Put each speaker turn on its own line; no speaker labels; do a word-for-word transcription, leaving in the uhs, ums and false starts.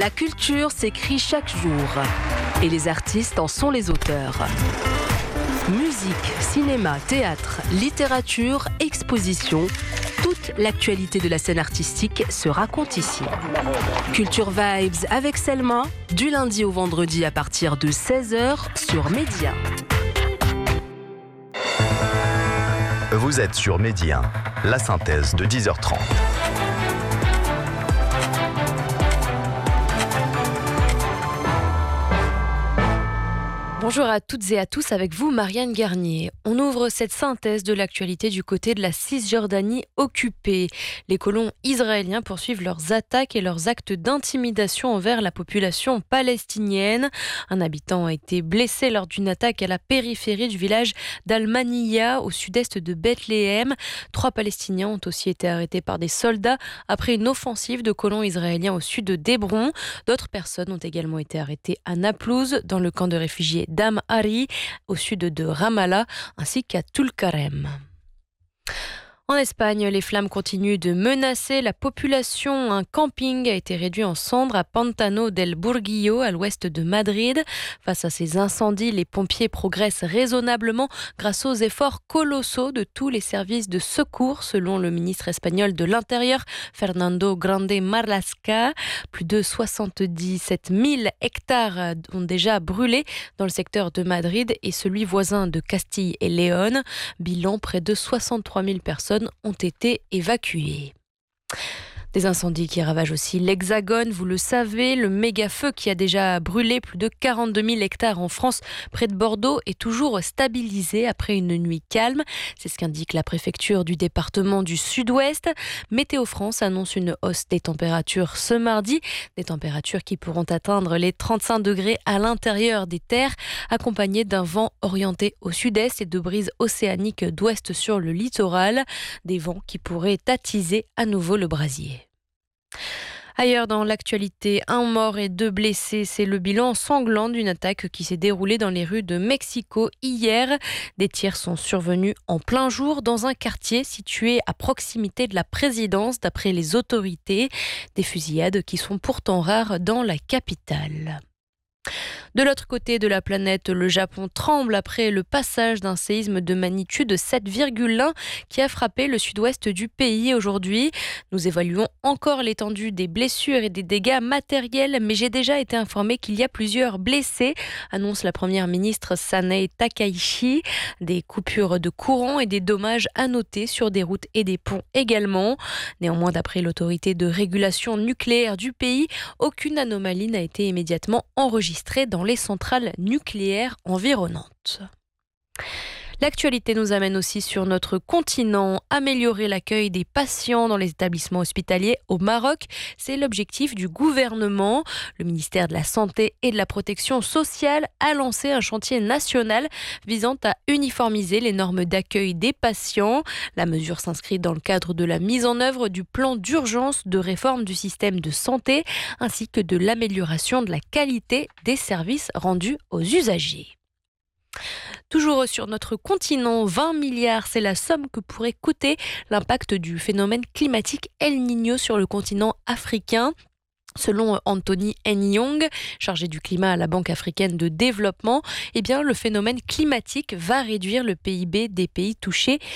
La culture s'écrit chaque jour et les artistes en sont les auteurs. Musique, cinéma, théâtre, littérature, exposition, toute l'actualité de la scène artistique se raconte ici. Culture Vibes avec Selma, du lundi au vendredi à partir de seize heures sur Média.
Vous êtes sur Média, la synthèse de dix heures trente.
Bonjour à toutes et à tous, avec vous Marianne Garnier. On ouvre cette synthèse de l'actualité du côté de la Cisjordanie occupée. Les colons israéliens poursuivent leurs attaques et leurs actes d'intimidation envers la population palestinienne. Un habitant a été blessé lors d'une attaque à la périphérie du village d'Al-Maniya au sud-est de Bethléem. Trois Palestiniens ont aussi été arrêtés par des soldats après une offensive de colons israéliens au sud d'Hébron. D'autres personnes ont également été arrêtées à Naplouse, dans le camp de réfugiés Dam Ari, au sud de Ramallah, ainsi qu'à Tulkarem. En Espagne, les flammes continuent de menacer la population. Un camping a été réduit en cendres à Pantano del Burguillo, à l'ouest de Madrid. Face à ces incendies, les pompiers progressent raisonnablement grâce aux efforts colossaux de tous les services de secours, selon le ministre espagnol de l'Intérieur, Fernando Grande Marlaska. Plus de soixante-dix-sept mille hectares ont déjà brûlé dans le secteur de Madrid et celui voisin de Castille et Léon. Bilan, près de soixante-trois mille personnes ont été évacuées. Des incendies qui ravagent aussi l'Hexagone, vous le savez. Le méga-feu qui a déjà brûlé plus de quarante-deux mille hectares en France, près de Bordeaux, est toujours stabilisé après une nuit calme. C'est ce qu'indique la préfecture du département du Sud-Ouest. Météo France annonce une hausse des températures ce mardi. Des températures qui pourront atteindre les trente-cinq degrés à l'intérieur des terres, accompagnées d'un vent orienté au sud-est et de brises océaniques d'ouest sur le littoral. Des vents qui pourraient attiser à nouveau le brasier. Ailleurs dans l'actualité, un mort et deux blessés, c'est le bilan sanglant d'une attaque qui s'est déroulée dans les rues de Mexico hier. Des tirs sont survenus en plein jour dans un quartier situé à proximité de la présidence, d'après les autorités. Des fusillades qui sont pourtant rares dans la capitale. De l'autre côté de la planète, le Japon tremble après le passage d'un séisme de magnitude sept virgule un qui a frappé le sud-ouest du pays aujourd'hui. Nous évaluons encore l'étendue des blessures et des dégâts matériels, mais j'ai déjà été informée qu'il y a plusieurs blessés, annonce la première ministre Sanae Takaichi. Des coupures de courant et des dommages à noter sur des routes et des ponts également. Néanmoins, d'après l'autorité de régulation nucléaire du pays, aucune anomalie n'a été immédiatement enregistrée dans les centrales nucléaires environnantes. L'actualité nous amène aussi sur notre continent. Améliorer l'accueil des patients dans les établissements hospitaliers au Maroc, c'est l'objectif du gouvernement. Le ministère de la Santé et de la Protection sociale a lancé un chantier national visant à uniformiser les normes d'accueil des patients. La mesure s'inscrit dans le cadre de la mise en œuvre du plan d'urgence de réforme du système de santé, ainsi que de l'amélioration de la qualité des services rendus aux usagers. Toujours sur notre continent, vingt milliards, c'est la somme que pourrait coûter l'impact du phénomène climatique El Niño sur le continent africain. Selon Anthony Nyong, chargé du climat à la Banque africaine de développement, eh bien, le phénomène climatique va réduire le P I B des pays touchés